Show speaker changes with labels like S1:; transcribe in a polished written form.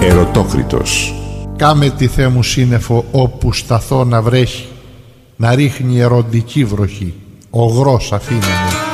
S1: Ερωτόκριτος.
S2: Κάμε τη Θεέ μου σύννεφο όπου σταθώ να βρέχει, να ρίχνει εροντική βροχή, ο γρός αφήνε μου.